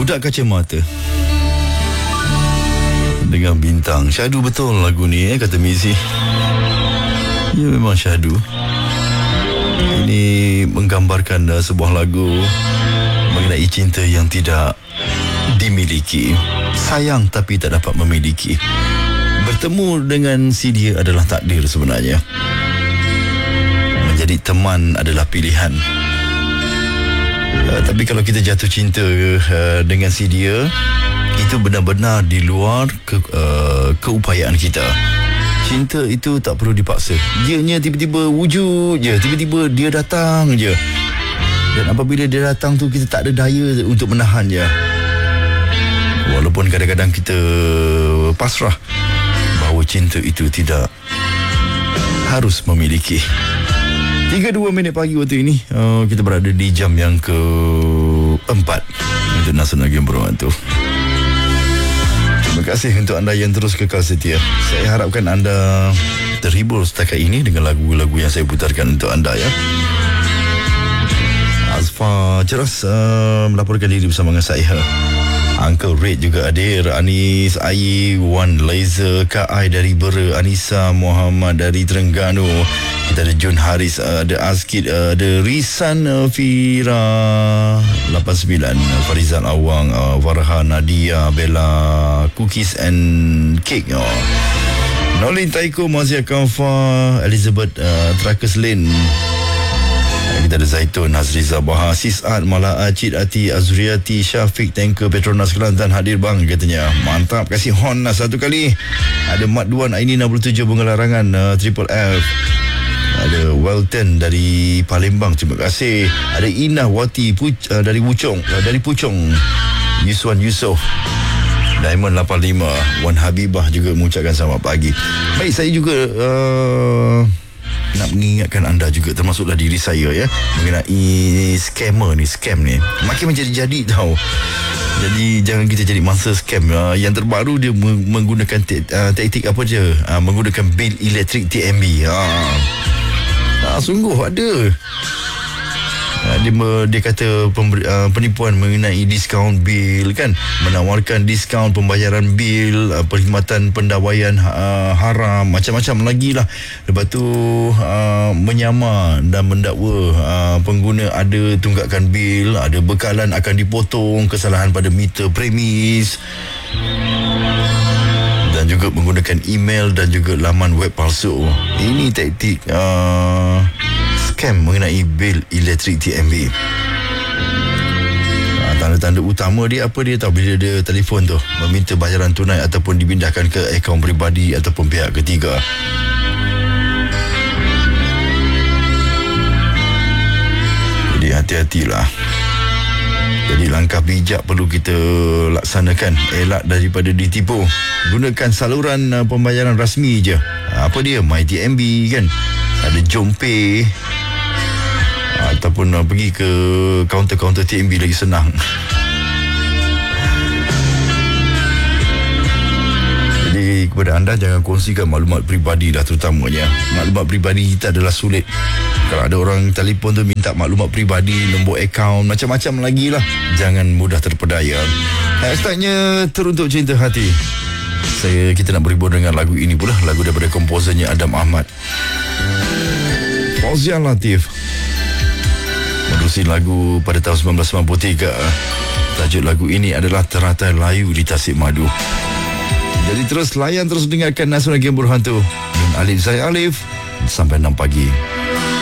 Budak Kacamata dengan Bintang. Syahdu betul lagu ni, kata Mizi. Ya, memang syahdu. Ini menggambarkan sebuah lagu mengenai cinta yang tidak dimiliki, sayang tapi tak dapat memiliki. Bertemu dengan si dia adalah takdir sebenarnya. Menjadi teman adalah pilihan. Tapi kalau kita jatuh cinta dengan si dia, itu benar-benar di luar keupayaan kita. Cinta itu tak perlu dipaksa. Dianya tiba-tiba wujud je, tiba-tiba dia datang je. Dan apabila dia datang tu, kita tak ada daya untuk menahan je. Walaupun kadang-kadang kita pasrah bahawa cinta itu tidak harus memiliki. 3:02 pagi waktu ini, kita berada di jam yang ke-4 untuk Nasional Game Berhantu. Terima kasih untuk anda yang terus kekal setia. Saya harapkan anda terhibur setakat ini dengan lagu-lagu yang saya putarkan untuk anda, ya. Azfar Ceras melaporkan diri bersama dengan saya. Uncle Red juga hadir. Anis Ayi, Wan Laser, Kak Ai dari Bera, Anissa Muhammad dari Terengganu. Kita ada Jun Haris, ada Azkid, ada Risan Fira 89, Farizal Awang, Farhan, Nadia, Bella, Cookies and Cake. Nolin Taiko, Mazia Kafa, Elizabeth, Trackers Lane. Kita ada Zaitun, Hazriza Bahar, Sisat, Mala Acid, Ati, Azriati, Syafiq, Tanker, Petronas Kelantan hadir bang, katanya. Mantap, kasih horn lah satu kali. Ada Mat Duan, Aini 67, Bunga Larangan, Triple F. Ada Welton dari Palembang, terima kasih. Ada Inah Wati dari Puchong, Yuswan Yusof, Diamond 85, Wan Habibah juga mengucapkan selamat pagi. Baik, saya juga nak mengingatkan anda juga, termasuklah diri saya, ya, mengenai scam ni makin menjadi-jadi tau. Jadi jangan kita jadi mangsa scam. Yang terbaru dia menggunakan taktik apa je, menggunakan bil elektrik TMB. Sungguh ada. Dia kata penipuan mengenai diskaun bil, kan, menawarkan diskaun pembayaran bil, perkhidmatan pendawaian haram, macam-macam lagi lah. Lepas tu menyamar dan mendakwa pengguna ada tunggakan bil, ada bekalan akan dipotong, kesalahan pada meter premis, dan juga menggunakan email dan juga laman web palsu. Ini taktik scam mengenai bil elektrik TMB. Tanda-tanda utama dia apa dia tahu? Bila dia telefon tu meminta bayaran tunai ataupun dipindahkan ke akaun peribadi ataupun pihak ketiga. Jadi hati-hatilah. Jadi langkah bijak perlu kita laksanakan, elak daripada ditipu. Gunakan saluran pembayaran rasmi je. Apa dia? MyTMB, kan? Ada JomPay, ataupun pergi ke kaunter-kaunter TMB lagi senang. Jadi kepada anda, jangan kongsikan maklumat peribadi lah, terutamanya. Maklumat peribadi kita adalah sulit. Kalau ada orang telefon tu minta maklumat peribadi, nombor akaun, macam-macam lagi lah. Jangan mudah terpedaya. Hashtagnya teruntuk cinta hati. Kita nak berhibur dengan lagu ini pula. Lagu daripada komposernya Adam Ahmad, Fauzian Latif. Menerusi lagu pada tahun 1993. Tajuk lagu ini adalah Teratai Layu di Tasik Madu. Jadi terus layan, terus dengarkan Nasional Game Berhantu. Dan Alif, saya Alif. Sampai 6 pagi.